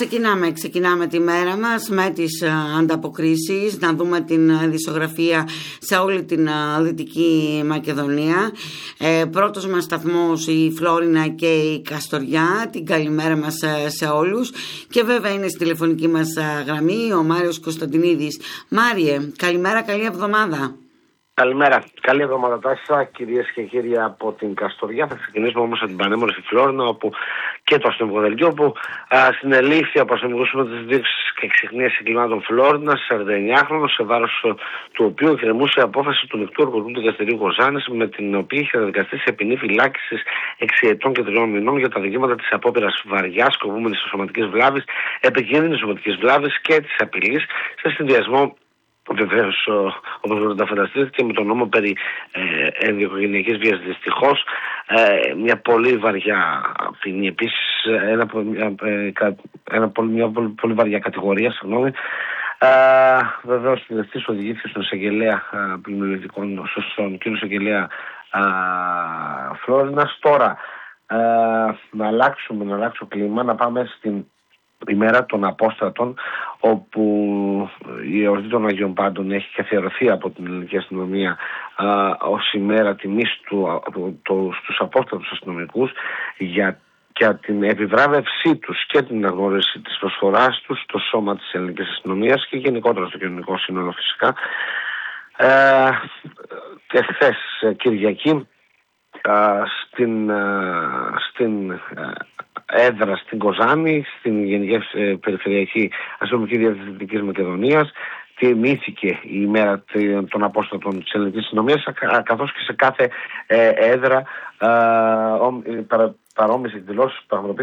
Ξεκινάμε τη μέρα μας με τις ανταποκρίσεις, να δούμε την δισογραφία σε όλη την Δυτική Μακεδονία. Πρώτος μας σταθμός η Φλόρινα και η Καστοριά. Την καλημέρα μας σε όλους. Και βέβαια είναι στη τηλεφωνική μας γραμμή ο Μάριος Κωνσταντινίδης. Μάριε, καλημέρα, καλή εβδομάδα. Καλημέρα. Καλή εβδομάδα Τάσσα, κυρίες και κύριοι από την Καστοριά. Θα ξεκινήσουμε όμως από την πανέμορφη Φλόρινα, όπου και το αστυνομικό δελτίο που συνελήφθη από αστυνομικούς με τις δίωξεις και εξιχνίες εγκλημάτων Φλόρινα, 49χρονο, σε βάρος του οποίου εκκρεμούσε απόφαση του Μεικτού Ορκωτού Δικαστηρίου Κοζάνης, με την οποία είχε καταδικαστεί σε ποινή φυλάκισης 6 ετών και 3 μηνών για τα δικήματα της απόπειρας βαριάς σκοπούμενης σωματικής βλάβης, επικίνδυνης σωματικής βλάβης και της απειλής σε συνδυασμό. Βεβαίως, όπως μπορείτε να φανταστείτε, και με τον νόμο περί ενδοοικογενειακής βίας. Δυστυχώς, μια πολύ βαριά ποινή. Επίσης, μια πολύ βαριά κατηγορία. Βεβαίως, ο συνδευτής οδηγήθηκε στον εισαγγελέα πλημμυριωδικών, στον κύριο εισαγγελέα Φλόρινας. Τώρα, να αλλάξω κλίμα, να πάμε στην ημέρα των Απόστρατων, όπου η εορτή των Αγίων Πάντων έχει καθιερωθεί από την ελληνική αστυνομία ως ημέρα τιμής στους απόστρατους αστυνομικούς για την επιβράβευσή τους και την αναγνώριση της προσφοράς τους στο σώμα της ελληνικής αστυνομίας και γενικότερα στο κοινωνικό σύνολο φυσικά. Και χθες Κυριακή στην έδρα στην Κοζάνη, στην Γενική Περιφερειακή Αστυνομική Διεύθυνση Δυτικής Μακεδονίας, τιμήθηκε η ημέρα των Απόστρατων της ελληνικής αστυνομίας, καθώς και σε κάθε έδρα παρόμοιες εκδηλώσεις πραγματοποιήθηκαν